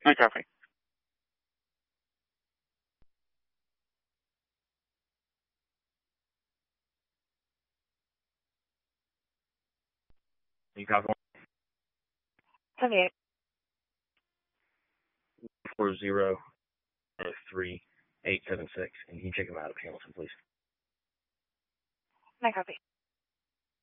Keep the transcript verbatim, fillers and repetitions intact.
No copy. You copy seventy-eight. four zero three eight seven six, and you can check them out at Hamilton, please. No copy.